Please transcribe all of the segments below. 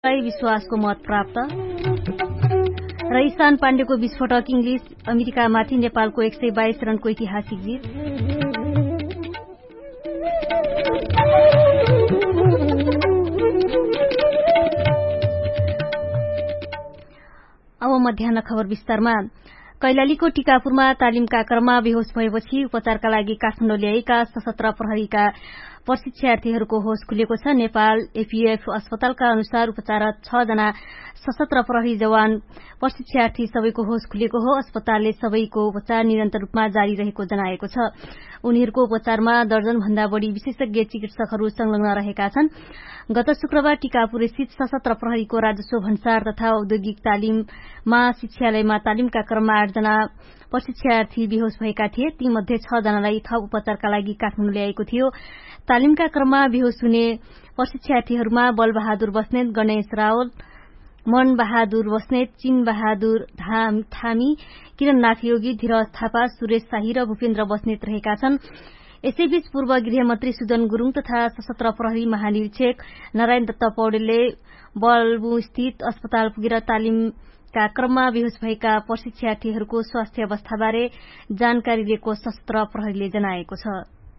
विश्वासको मत प्राप्त र ईशान पाण्डेको विस्फोटक इंग्लिश अमेरिकामाथि नेपालको 122 रनको ऐतिहासिक जित। अब मध्याह्न खबर विस्तारमा। कैलालीको टिकापुरमा तालिमका क्रममा बेहोस भएपछि उपचारका लागि काठमाडौँ ल्याएका सशस्त्र प्रहरीका प्रशिक्षार्थीहरूको होस खुलेको छ। नेपाल एपीएफ अस्पतालका अनुसार उपचाररत 6 जना सशस्त्र प्रहरी जवान प्रशिक्षार्थी सबैको होस खुलेको हो। अस्पतालले सबैको उपचार निरन्तर रूपमा जारी रहेको जनाएको छ। उनीहरूको उपचारमा दर्जन भन्दा बढ़ी विशेषज्ञ चिकित्सकहरू संलग्न रहेका छन्। गत शुक्रबार टिकापुर स्थित सशस्त्र प्रहरीको राजस्व भन्सार तथा औद्योगिक तालिम महाशिक्षालयमा तालिमका क्रममा 8 जना प्रशिक्षार्थी बेहोस भएका थिए। तीमध्ये 6 जनालाई थप उपचारका लागि काठमाडौँ ल्याएको थियो। तालिमका क्रममा बेहोस हुने प्रशिक्षार्थीहरूमा बलबहादुर बस्नेत, गणेश रावल, मन बहादुर बस्नेत, चिन बहादुर थामी, किरणनाथ योगी, धीरज थापा, सुरेश शाही र भूपेन्द्र बस्नेत रहेका छन्। यसैबीच पूर्व गृहमन्त्री सुदन गुरूङ तथा सशस्त्र प्रहरी महानिरीक्षक नारायण दत्त पौडेलले बल्बु स्थित अस्पताल पुगेर तालिमका क्रममा बेहोस भएका प्रशिक्षार्थीहरूको स्वास्थ्य अवस्थाबारे जानकारी दिएको सशस्त्र प्रहरीले जनाएको छ।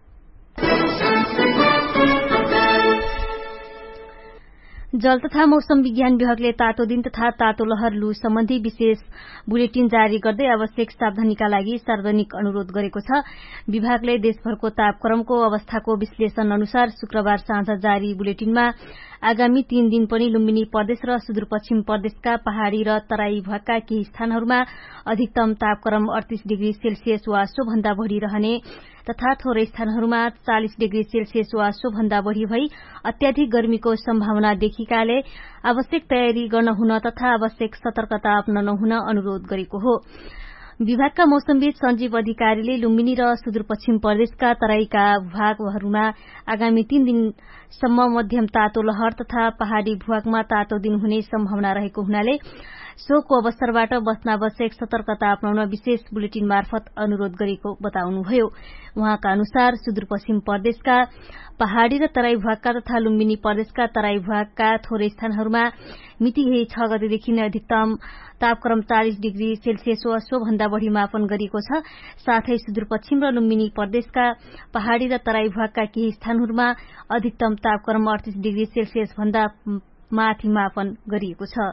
जल तथा मौसम विज्ञान विभागले तातो दिन तथा तातो लहर लू सम्बन्धी विशेष बुलेटिन जारी गर्दै आवश्यक सावधानीका लागि सार्वजनिक अनुरोध गरेको छ। विभागले देशभरको तापक्रमको अवस्थाको विश्लेषण अनुसार शुक्रबार साँझ जारी बुलेटिनमा आगामी 3 दिन पनि लुम्बिनी प्रदेश र सुदूरपश्चिम प्रदेशका पहाड़ी र तराई भागका केही स्थानहरूमा अधिकतम तापक्रम 38 डिग्री सेल्सियस वा सोभन्दा बढ़ी रहने तथा थोरै स्थानहरूमा 40 डिग्री सेल्सियस वा सोभन्दा बढ़ी भई अत्याधिक गर्मीको सम्भावना देखिएकाले आवश्यक तयारी गर्न हुन तथा आवश्यक सतर्कता अपनाउन हुन अनुरोध गरेको हो। विभागका मौसमविद सञ्जीव अधिकारीले लुम्बिनी र सुदूरपश्चिम प्रदेशका तराईका भूभागहरूमा आगामी 3 दिनसम्म मध्यम तातो लहर तथा पहाड़ी भूभागमा तातो दिन हुने सम्भावना रहेको हुनाले सोको अवसरबाट बस्न आवश्यक सतर्कता अपनाउन विशेष बुलेटिन मार्फत अनुरोध गरेको बताउनुभयो। उहाँका अनुसार सुदूरपश्चिम प्रदेशका पहाड़ी र तराई भागका तथा लुम्बिनी प्रदेशका तराई भागका थोरै स्थानहरूमा मिति 6 गतेदेखि नै अधिकतम तापक्रम 40 डिग्री सेल्सियस वा सोभन्दा बढ़ी मापन गरिएको छ। साथै सुदूरपश्चिम र लुम्बिनी प्रदेशका पहाड़ी र तराई भागका केही स्थानहरूमा अधिकतम तापक्रम 38 डिग्री सेल्सियस भन्दा माथि मापन गरिएको छ।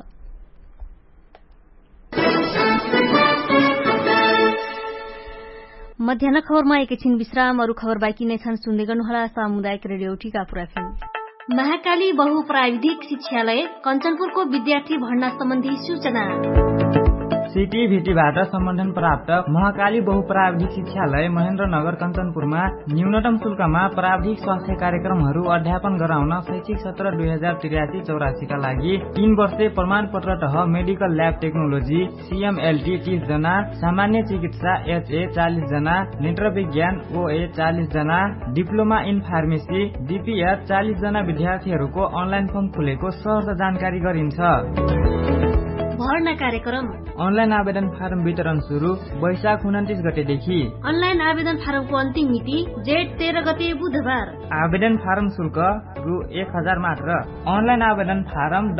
मध्याह्न खबरमा एकैछिन विश्राम, अरू खबर बाँकी नै छन्, सुन्दै गर्नुहोला सामुदायिक रेडियो टिकापुर एफएम। महाकाली बहुप्राविधिक शिक्षालय कञ्चनपुरको विद्यार्थी भर्ना सम्बन्धी सूचना। सीटीभीटीबाट सम्बन्धन प्राप्त महाकाली बहुप्राविधिक शिक्षालय महेन्द्रनगर कञ्चनपुरमा न्यूनतम शुल्कमा प्राविधिक स्वास्थ्य कार्यक्रमहरू अध्यापन गराउन शैक्षिक सत्र 2083-84 का लागि 3 वर्षे प्रमाणपत्र तह मेडिकल ल्याब टेक्नोलोजी CMLT 30 जना, सामान्य चिकित्सा HA 40 जना, नेत्रविज्ञान OA 40 जना, डिप्लोमा इन फार्मेसी DPR 40 जना विद्यार्थीहरूको अनलाइन फर्म खुलेको सहज जानकारी गरिन्छ। भर्ना कार्यक्रम अनलाइन आवेदन फारम वितरण शुरू वैशाख 29 गतेदेखि। अनलाइन आवेदन फारमको अन्तिम मिति जेठ 13 गते बुधबार। आवेदन फारम शुल्क रु 1000 मात्र। अनलाइन आवेदन फारम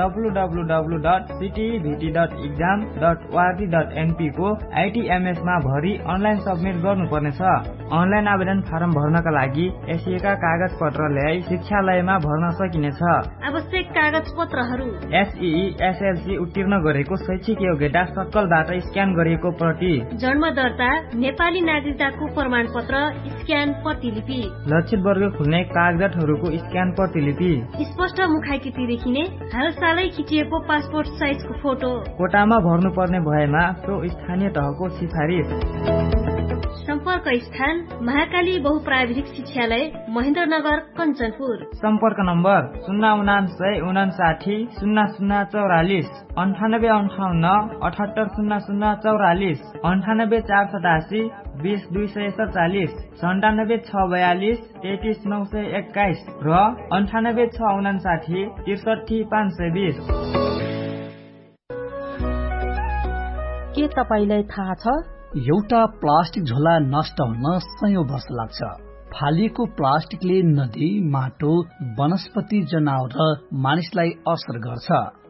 www.ctvt.exam.org.np को ITMS मा भरि अनलाइन सबमिट गर्नुपर्नेछ। अनलाइन आवेदन फारम भर्नका लागि एसिएका कागज पत्र ल्याई शिक्षालयमा भर्न सकिनेछ। आवश्यक कागज पत्रहरू SEE SLC उत्तीर्ण गरेको शैक्षिक योग्यता सक्कलबाट स्क्यान गरिएको प्रति, जन्म दर्ता, नेपाली नागरिकताको प्रमाणपत्र स्क्यान प्रतिलिपि, लक्षित वर्ग खुल्ने कागजातहरूको स्क्यान प्रतिलिपि, स्पष्ट मुखाकृति देखिने हालसालै खिचिएको पासपोर्ट साइजको फोटो, कोटामा भर्नुपर्ने भएमा सो स्थानीय तहको सिफारिस। सम्पर्क स्थान महाकाली बहुप्राविधिक शिक्षालय महेन्द्रनगर कञ्चनपुर। सम्पर्क नम्बर 099 59 0044, 9858 780044, 98487 20247, 97642 33921 र 98659 63520। के तपाईलाई थाहा छ एउटा प्लास्टिक झोला नष्ट हुन 100 वर्ष लाग्छ, फालिएको प्लास्टिकले नदी, माटो, वनस्पति, जनावर र मानिसलाई असर गर्छ।